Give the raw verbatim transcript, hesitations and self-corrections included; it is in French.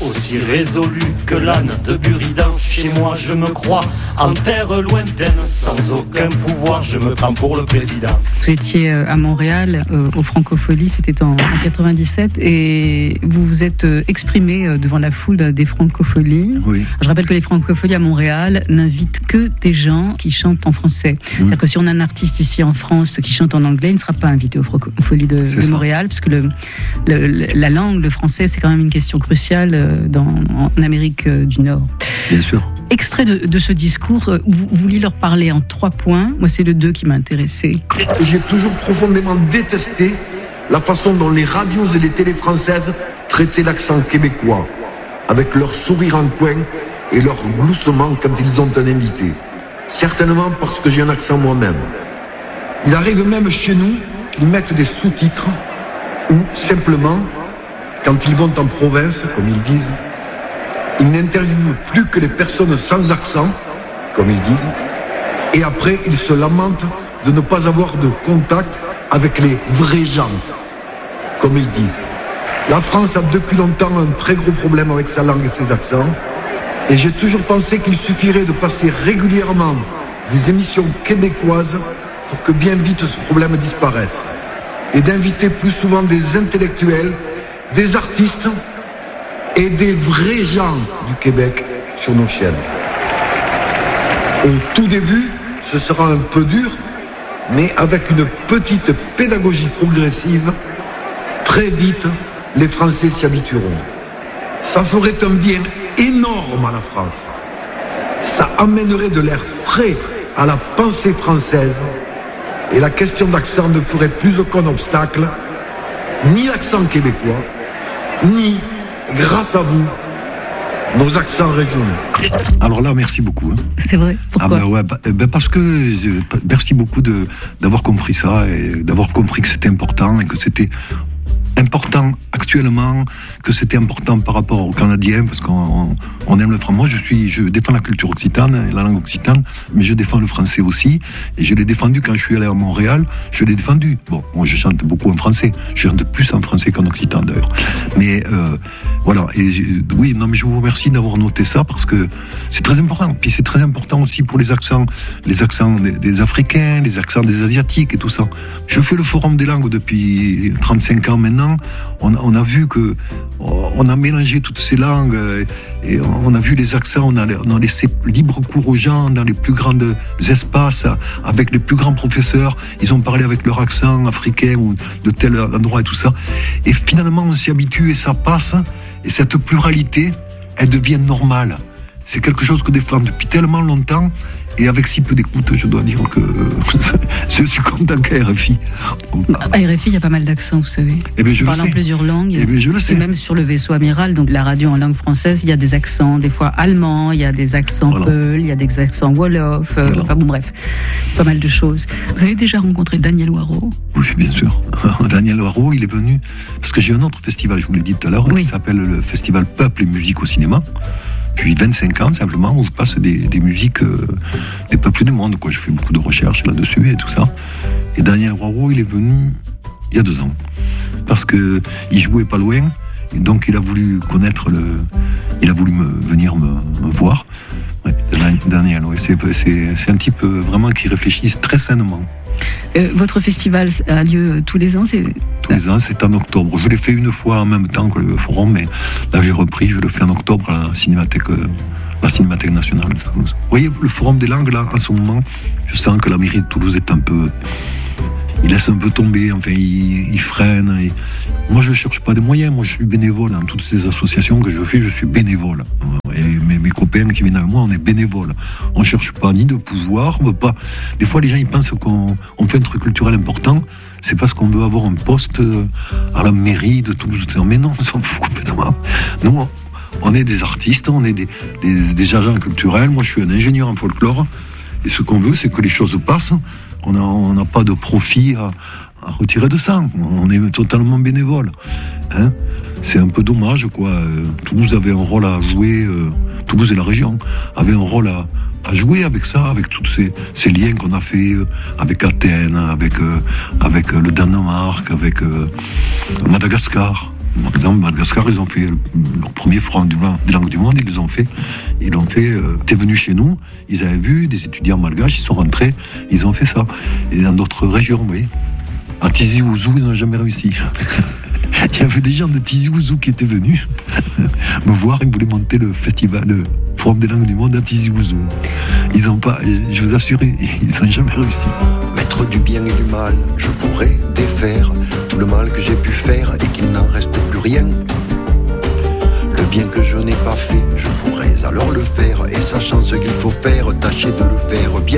aussi résolu que l'âne de Buridan. Chez moi je me crois en terre lointaine, sans aucun pouvoir, je me prends pour le président. Vous étiez à Montréal, euh, au Francofolie, c'était en, en quatre-vingt-dix-sept, et vous vous êtes exprimé devant la foule des Francofolies. Oui. Je rappelle que les Francofolies à Montréal n'invitent que des gens qui chantent en français. Mmh. C'est-à-dire que si on a un artiste ici en France qui chante en anglais, il ne sera pas invité aux Francofolies de, de Montréal, parce que le, le, la langue, le français, c'est quand même une question cruciale dans, en Amérique du Nord. Bien sûr. Extrait de, de ce discours, vous, vous vouliez leur parler en trois points. Moi, c'est le deux qui m'a intéressé. J'ai toujours profondément détesté la façon dont les radios et les télés françaises traitaient l'accent québécois, avec leur sourire en coin et leur gloussement quand ils ont un invité. Certainement parce que j'ai un accent moi-même. Il arrive même chez nous qu'ils mettent des sous-titres ou simplement, quand ils vont en province, comme ils disent, ils n'interviewent plus que les personnes sans accent, comme ils disent, et après ils se lamentent de ne pas avoir de contact avec les vrais gens, comme ils disent. La France a depuis longtemps un très gros problème avec sa langue et ses accents, et j'ai toujours pensé qu'il suffirait de passer régulièrement des émissions québécoises pour que bien vite ce problème disparaisse, et d'inviter plus souvent des intellectuels, des artistes et des vrais gens du Québec sur nos chaînes. Au tout début, ce sera un peu dur, mais avec une petite pédagogie progressive, très vite, les Français s'y habitueront. Ça ferait un bien énorme à la France. Ça amènerait de l'air frais à la pensée française, et la question d'accent ne ferait plus aucun obstacle, ni l'accent québécois, ni, grâce à vous, nos accents régionaux. Alors là, merci beaucoup. Hein. C'est vrai. Pourquoi ? Ah ben ouais, bah, ben parce que euh, merci beaucoup de d'avoir compris ça et d'avoir compris que c'était important et que c'était important actuellement, que c'était important par rapport aux Canadiens, parce qu'on on aime le français. Moi, je suis, je défends la culture occitane, la langue occitane, mais je défends le français aussi, et je l'ai défendu quand je suis allé à Montréal, je l'ai défendu. Bon, moi, je chante beaucoup en français, je chante plus en français qu'en occitan, d'ailleurs. Mais, euh, voilà, et oui, non, mais je vous remercie d'avoir noté ça, parce que c'est très important. Puis c'est très important aussi pour les accents, les accents des, des Africains, les accents des Asiatiques et tout ça. Je fais le Forum des langues depuis trente-cinq ans maintenant. On, on a vu que on a mélangé toutes ces langues et on a vu les accents, on a, on a laissé libre cours aux gens dans les plus grands espaces avec les plus grands professeurs. Ils ont parlé avec leur accent africain ou de tel endroit et tout ça. Et finalement, on s'y habitue et ça passe. Et cette pluralité, elle devient normale. C'est quelque chose que défend depuis tellement longtemps. Et avec si peu d'écoute, je dois dire que je suis content qu'à R F I. À R F I, il y a pas mal d'accents, vous savez. Eh bien, je on le parle sais. en plusieurs langues. Eh bien, je le sais. Et même sur le vaisseau amiral, donc la radio en langue française, il y a des accents, des fois allemands, il y a des accents voilà. peul, il y a des accents wolof, euh, voilà. enfin bon, bref, pas mal de choses. Vous avez déjà rencontré Daniel Waro ? Oui, bien sûr. Daniel Waro, il est venu, parce que j'ai un autre festival, je vous l'ai dit tout à l'heure, oui. qui s'appelle le Festival Peuple et Musique au cinéma. Depuis vingt-cinq ans, simplement, où je passe des, des musiques euh, des peuples du monde, quoi. Je fais beaucoup de recherches là-dessus et tout ça. Et Daniel Waro, il est venu il y a deux ans. Parce que il jouait pas loin, et donc il a voulu connaître le... Il a voulu me, venir me, me voir. Ouais, Daniel, ouais, c'est, c'est, c'est un type vraiment qui réfléchit très sainement. Euh, votre festival a lieu tous les ans, c'est... Tous les ans, c'est en octobre. Je l'ai fait une fois en même temps que le forum, mais là j'ai repris, je le fais en octobre à la Cinémathèque, la Cinémathèque nationale de Toulouse. Vous voyez, le forum des langues, là, en ce moment, je sens que la mairie de Toulouse est un peu... Il laisse un peu tomber, enfin, il, il freine. Et... Moi, je ne cherche pas de moyens. Moi, je suis bénévole. Dans toutes ces associations que je fais, je suis bénévole. Et mes, mes copains qui viennent avec moi, on est bénévoles. On ne cherche pas ni de pouvoir. On veut pas... Des fois, les gens ils pensent qu'on on fait un truc culturel important. C'est parce qu'on veut avoir un poste à la mairie de Toulouse. Mais non, on s'en fout complètement. Nous, on est des artistes, on est des, des, des agents culturels. Moi, je suis un ingénieur en folklore. Et ce qu'on veut, c'est que les choses passent. On n'a pas de profit à, à retirer de ça. On est totalement bénévole. Hein, c'est un peu dommage, quoi. Euh, Toulouse avait un rôle à jouer, euh, Toulouse et la région avaient un rôle à, à jouer avec ça, avec tous ces, ces liens qu'on a fait euh, avec Athènes, avec, euh, avec euh, le Danemark, avec euh, Madagascar. Par exemple, Madagascar, ils ont fait leur premier forum des langues du monde, ils les ont fait. Ils l'ont fait, euh, t'es venu chez nous, ils avaient vu des étudiants malgaches, ils sont rentrés, ils ont fait ça. Et dans d'autres régions, vous voyez. À Tizi Ouzou, ils n'ont jamais réussi. Il y avait des gens de Tizi Ouzou qui étaient venus me voir, ils voulaient monter le festival, le forum des langues du monde à Tizi Ouzou. Ils n'ont pas, je vous assure, ils n'ont jamais réussi. Maître du bien et du mal, je pourrais défaire tout le mal que j'ai pu faire et qu'il n'en reste plus rien. Le bien que je n'ai pas fait, je pourrais alors le faire, et sachant ce qu'il faut faire, tâcher de le faire bien.